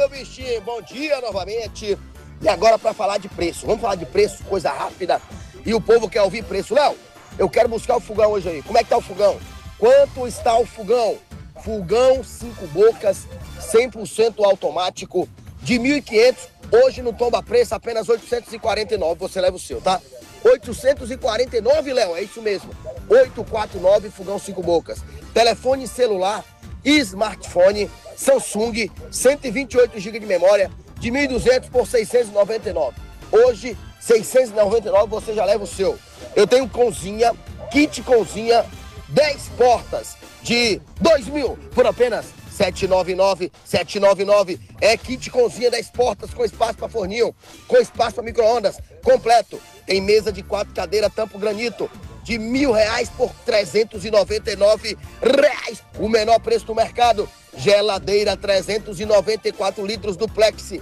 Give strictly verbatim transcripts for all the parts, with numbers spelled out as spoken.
meu bichinho, bom dia novamente. E agora para falar de preço, vamos falar de preço, coisa rápida. E o povo quer ouvir preço. Léo, eu quero buscar o fogão hoje aí. Como é que tá o fogão? Quanto está o fogão? Fogão cinco bocas, cem por cento automático, de mil e quinhentos. Hoje no Tomba Preço, apenas oitocentos e quarenta e nove. Você leva o seu, tá? oitocentos e quarenta e nove, Léo, é isso mesmo. oitocentos e quarenta e nove, fogão cinco bocas. Telefone celular, smartphone, Samsung, cento e vinte e oito gigas de memória, de mil e duzentos por seiscentos e noventa e nove. Hoje, seiscentos e noventa e nove, você já leva o seu. Eu tenho cozinha, kit cozinha, dez portas, de dois mil por apenas setecentos e noventa e nove, setecentos e noventa e nove. É kit cozinha, dez portas, com espaço para forninho, com espaço para micro-ondas, completo. Tem mesa de quatro cadeiras, tampo granito, de mil reais por trezentos e noventa e nove reais. O menor preço do mercado. Geladeira trezentos e noventa e quatro litros duplex.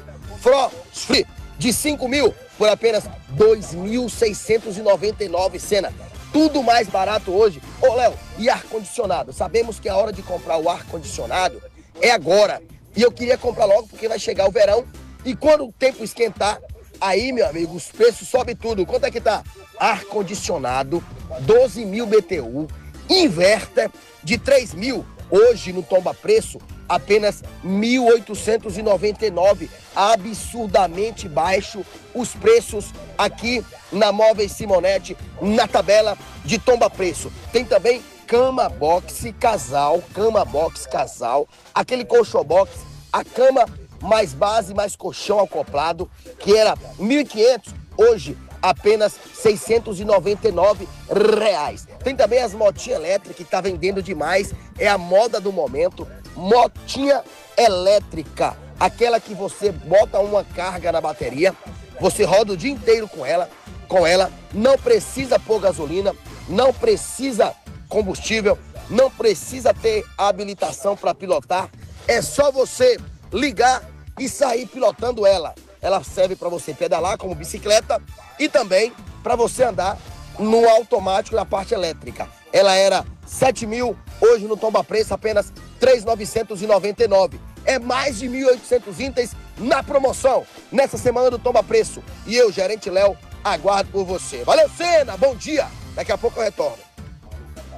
Frost de cinco mil por apenas dois mil seiscentos e noventa e nove, Cena. Tudo mais barato hoje. Ô, Léo, e ar-condicionado? Sabemos que a hora de comprar o ar-condicionado é agora. E eu queria comprar logo porque vai chegar o verão. E quando o tempo esquentar, aí, meu amigo, os preços sobem tudo. Quanto é que tá? Ar-condicionado, doze mil B T U, inverter de três mil. Hoje, no Tomba Preço, apenas mil oitocentos e noventa e nove. Absurdamente baixo os preços aqui na Móveis Simonetti, na tabela de Tomba Preço. Tem também cama box casal, cama box casal, aquele colchão box, a cama mais base, mais colchão acoplado, que era mil e quinhentos, hoje apenas seiscentos e noventa e nove reais. Tem também as motinhas elétricas que tá vendendo demais, é a moda do momento, motinha elétrica, aquela que você bota uma carga na bateria, você roda o dia inteiro com ela, com ela, não precisa pôr gasolina, não precisa combustível, não precisa ter habilitação para pilotar, é só você ligar e sair pilotando ela. Ela serve para você pedalar como bicicleta e também para você andar no automático na parte elétrica. Ela era sete mil, hoje no Tomba Preço apenas três mil novecentos e noventa e nove. É mais de mil e oitocentos itens na promoção nessa semana do Tomba Preço. E eu, gerente Léo, aguardo por você. Valeu, Cena, bom dia. Daqui a pouco eu retorno.